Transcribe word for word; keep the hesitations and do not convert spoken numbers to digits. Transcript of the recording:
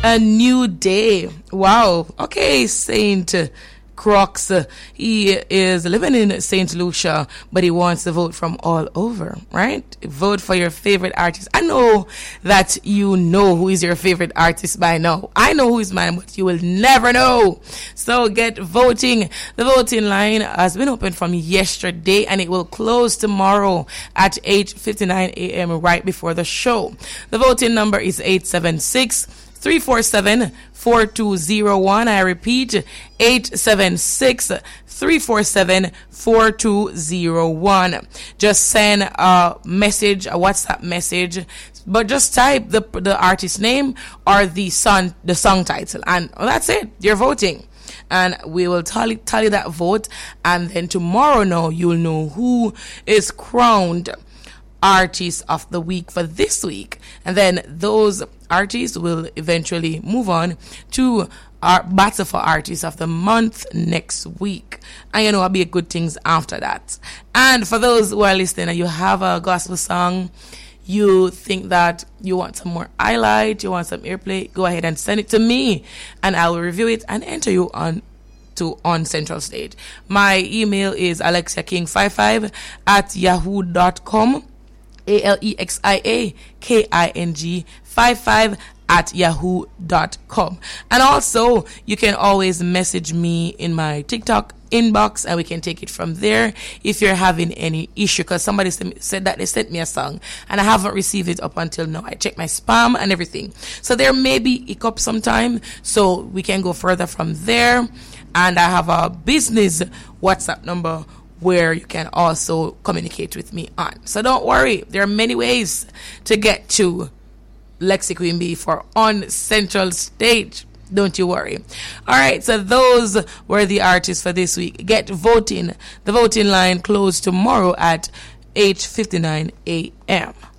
A new day. Wow. Okay, Saint Crocs. Uh, he is living in Saint Lucia, but he wants to vote from all over, right? Vote for your favorite artist. I know that you know who is your favorite artist by now. I know who is mine, but you will never know. So get voting. The voting line has been open from yesterday and it will close tomorrow at eight fifty-nine a.m. right before the show. The voting number is eight seven six, three four seven, four two zero one. I repeat, eight seven six, three four seven, four two zero one. Just send a message, a WhatsApp message, but just type the the artist name or the song the song title, and well, that's it. You're voting. And we will tally tally that vote, and then tomorrow now you'll know who is crowned Artist of the Week for this week, and then those artists will eventually move on to our battle for Artist of the Month next week, and you know, I'll be good things after that. And for those who are listening and you have a gospel song, you think that you want some more highlight, you want some airplay, go ahead and send it to me and I will review it and enter you on to on Central Stage. My email is alexia king fifty-five at yahoo dot com. A L E X I A K I N G fifty-five at yahoo dot com. And also, you can always message me in my TikTok inbox and we can take it from there if you're having any issue. Because somebody said that they sent me a song and I haven't received it up until now. I checked my spam and everything. So there may be hiccup sometime. So we can go further from there. And I have a business WhatsApp number where you can also communicate with me on. So don't worry, there are many ways to get to Lexi Queen B for On Central Stage. Don't you worry. All right, so those were the artists for this week. Get voting. The voting line closed tomorrow at eight fifty-nine a.m.